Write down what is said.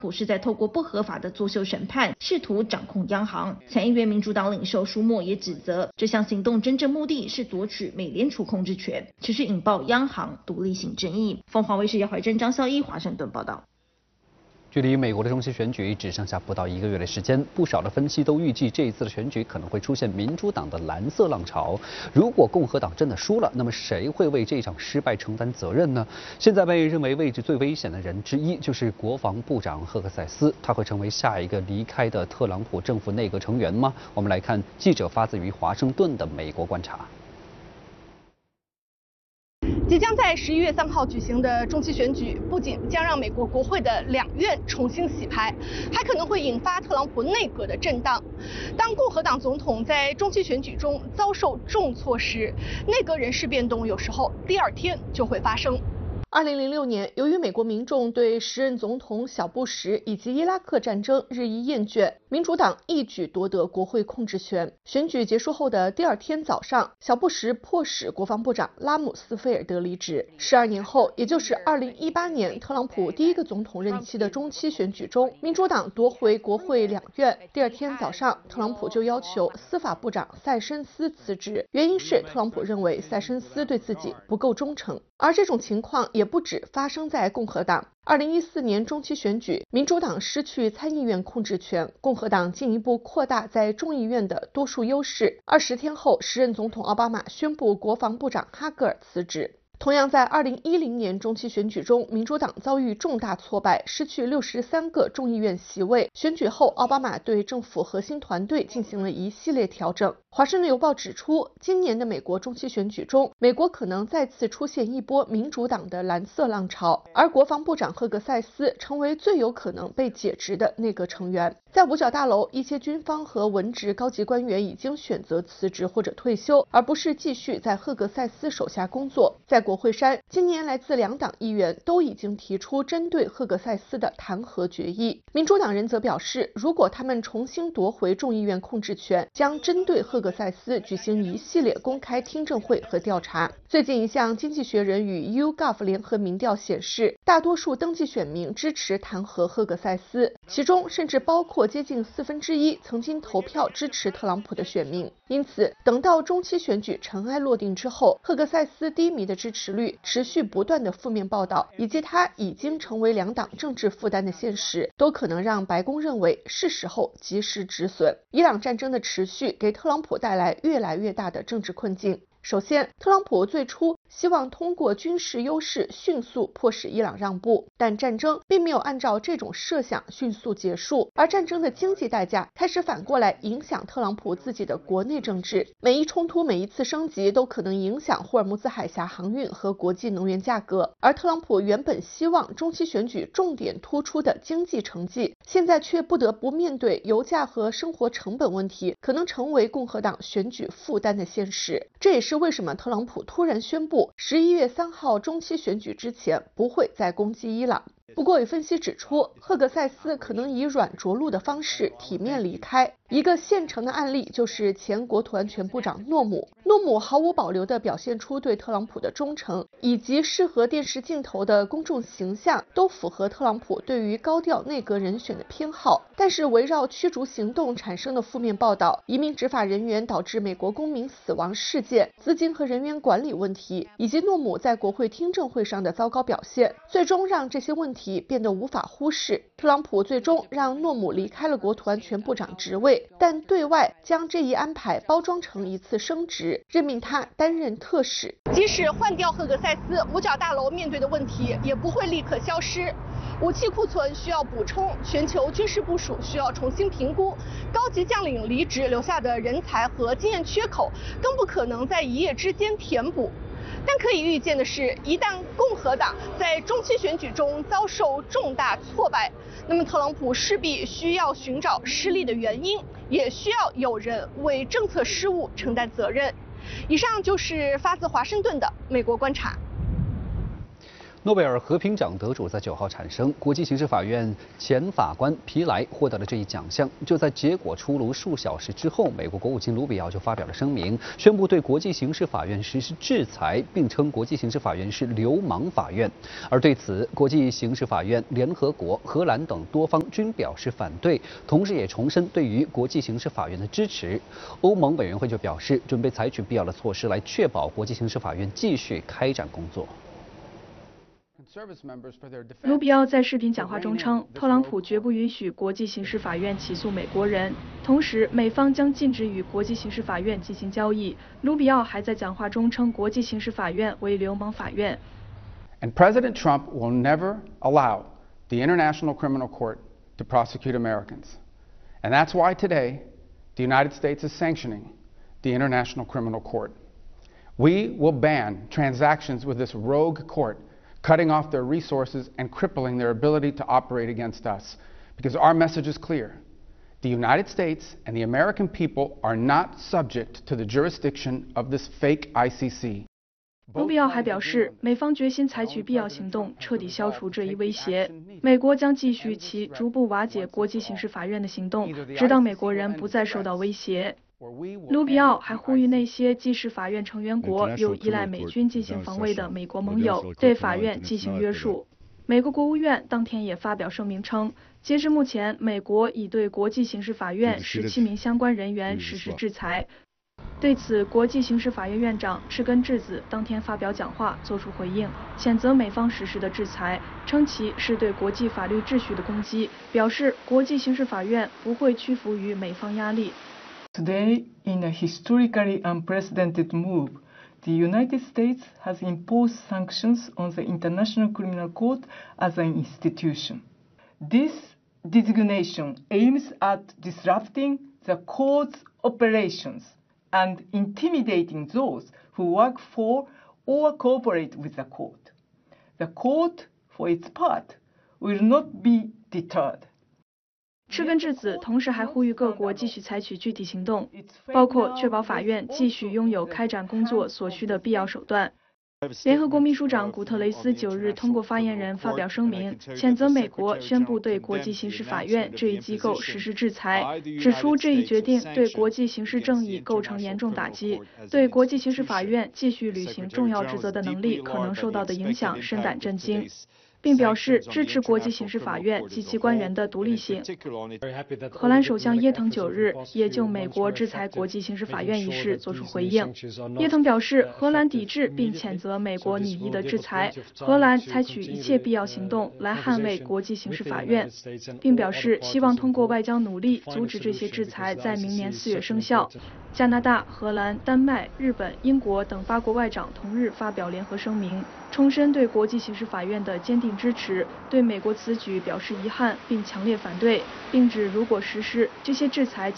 普是在透过不合法的作秀审判，试图掌控央行。参议院民主党领袖舒默也指责这项行动真正目的是夺取美联储控制权，持续引爆央行独立性争议。凤凰卫视姚怀珍、张孝一华盛顿报道。 距离美国的中期选举只剩下不到1个月的时间，不少的分析都预计这一次的选举可能会出现民主党的蓝色浪潮。如果共和党真的输了，那么谁会为这场失败承担责任呢？现在被认为位置最危险的人之一就是国防部长赫克塞斯，他会成为下一个离开的特朗普政府内阁成员吗？我们来看记者发自于华盛顿的美国观察。 即将在11月3号举行的中期选举，不仅将让美国国会的2院重新洗牌，还可能会引发特朗普内阁的震荡。当共和党总统在中期选举中遭受重挫时，内阁人事变动有时候第2天就会发生。2006年，由于美国民众对时任总统小布什以及伊拉克战争日益厌倦，民主党一举夺得国会控制权。选举结束后的第2天早上，小布什迫使国防部长拉姆斯菲尔德离职。12年后，也就是2018年特朗普第1个总统任期的中期选举中，民主党夺回国会2院。第2天早上，特朗普就要求司法部长塞申斯辞职，原因是特朗普认为塞申斯对自己不够忠诚。而这种情况也不止发生在共和党。2014年中期选举，民主党失去参议院控制权，共和党进一步扩大在众议院的多数优势。20天后，时任总统奥巴马宣布国防部长哈格尔辞职。同样在2010年中期选举中，民主党遭遇重大挫败，失去63个众议院席位。选举后，奥巴马对政府核心团队进行了一系列调整。华盛顿邮报指出，今年的美国中期选举中，美国可能再次出现一波民主党的蓝色浪潮，而国防部长赫克塞斯成为最有可能被解职的内阁成员。在五角大楼，一些军方和文职高级官员已经选择辞职或者退休，而不是继续在赫克塞斯手下工作。在国会山，今年来自2党议员都已经提出针对赫克塞斯的弹劾决议。民主党人则表示，如果他们重新夺回众议院控制权，将针对赫克塞斯举行一系列公开听证会和调查。最近一项经济学人与 YouGov 联合民调显示，大多数登记选民支持弹劾赫克塞斯，其中甚至包括接近1/4曾经投票支持特朗普的选民。因此，等到中期选举尘埃落定之后，赫克塞斯低迷的支持率、持续不断的负面报道，以及他已经成为2党政治负担的现实，都可能让白宫认为是时候及时止损。伊朗战争的持续给特朗普带来越来越大的政治困境。首先，特朗普最初希望通过军事优势迅速迫使伊朗让步，但战争并没有按照这种设想迅速结束，而战争的经济代价开始反过来影响特朗普自己的国内政治。每一冲突、每一次升级都可能影响霍尔木兹海峡航运和国际能源价格，而特朗普原本希望中期选举重点突出的经济成绩，现在却不得不面对油价和生活成本问题，可能成为共和党选举负担的现实。这也是为什么特朗普突然宣布11月3号中期选举之前不会再攻击伊朗。不过有分析指出，赫克塞斯可能以软着陆的方式体面离开。一个现成的案例就是前国土安全部长诺姆。诺姆毫无保留地表现出对特朗普的忠诚，以及适合电视镜头的公众形象，都符合特朗普对于高调内阁人选的偏好。但是围绕驱逐行动产生的负面报道、移民执法人员导致美国公民死亡事件、资金和人员管理问题，以及诺姆在国会听证会上的糟糕表现，最终让这些问题变得无法忽视。特朗普最终让诺姆离开了国土安全部长职位，但对外将这一安排包装成一次升职，任命他担任特使。即使换掉赫克塞斯，五角大楼面对的问题也不会立刻消失。武器库存需要补充，全球军事部署需要重新评估，高级将领离职留下的人才和经验缺口更不可能在一夜之间填补。但可以预见的是，一旦共和党在中期选举中遭受重大挫败，那么特朗普势必需要寻找失利的原因，也需要有人为政策失误承担责任。以上就是发自华盛顿的美国观察。 诺贝尔和平奖得主在9号产生，国际刑事法院前法官皮莱获得了这一奖项。就在结果出炉数小时之后，美国国务卿卢比奥就发表了声明，宣布对国际刑事法院实施制裁，并称国际刑事法院是流氓法院。而对此，国际刑事法院、联合国、荷兰等多方均表示反对，同时也重申对于国际刑事法院的支持。欧盟委员会就表示，准备采取必要的措施来确保国际刑事法院继续开展工作。 卢比奥在视频讲话中称，特朗普绝不允许国际刑事法院起诉美国人，同时美方将禁止与国际刑事法院进行交易。卢比奥还在讲话中称国际刑事法院为流氓法院。 And President Trump will never allow the International Criminal Court to prosecute Americans. And that's why today the United States is sanctioning the International Criminal Court. We will ban transactions with this rogue court, cutting off their resources and crippling their ability to operate against us. Because our message is clear. The United States and the American people are not subject to the jurisdiction of this fake ICC. 卢比奥还表示，美方决心采取必要行动，彻底消除这一威胁。美国将继续其逐步瓦解国际刑事法院的行动，直到美国人不再受到威胁。卢比奥还呼吁那些既是法院成员国又依赖美军进行防卫的美国盟友，对法院进行约束。美国国务院当天也发表声明称，截至目前，美国已对国际刑事法院17名相关人员实施制裁。对此，国际刑事法院院长赤根智子当天发表讲话，作出回应，谴责美方实施的制裁，称其是对国际法律秩序的攻击，表示国际刑事法院不会屈服于美方压力。 Today, in a historically unprecedented move, the United States has imposed sanctions on the International Criminal Court as an institution. This designation aims at disrupting the court's operations and intimidating those who work for or cooperate with the court. The court, for its part, will not be deterred. 赤根智子同时还呼吁各国继续采取具体行动，包括确保法院继续拥有开展工作所需的必要手段。联合国秘书长古特雷斯9日通过发言人发表声明，谴责美国宣布对国际刑事法院这一机构实施制裁，指出这一决定对国际刑事正义构成严重打击，对国际刑事法院继续履行重要职责的能力可能受到的影响深感震惊，并表示支持国际刑事法院及其官员的独立性。荷兰首相耶腾9日也就美国制裁国际刑事法院一事作出回应。耶腾表示，荷兰抵制并谴责美国拟议的制裁，荷兰采取一切必要行动来捍卫国际刑事法院，并表示希望通过外交努力阻止这些制裁在明年4月生效。加拿大、荷兰、丹麦、日本、英国等8国外长同日发表联合声明，重申对国际刑事法院的坚定支持，对美国此举表示遗憾并强烈反对，并指如果实施这些制裁